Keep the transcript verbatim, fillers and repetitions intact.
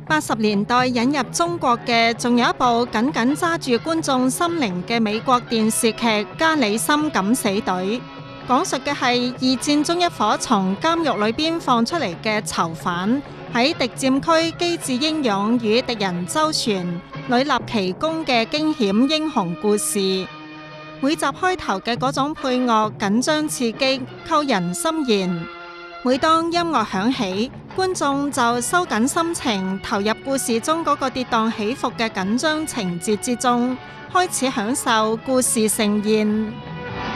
八十年代引入中國嘅，仲有一部緊緊揸住觀眾心靈嘅美國電視劇《加里森敢死隊》，講述嘅係二戰中一伙從監獄裏邊放出嚟嘅囚犯喺敵佔區機智英勇與敵人周旋、屢立奇功嘅驚險英雄故事。每集開頭嘅嗰種配樂緊張刺激，扣人心弦。每當音樂響起，觀眾就收緊心情，投入故事中嗰個跌宕起伏嘅緊張情節之中，開始享受故事盛宴。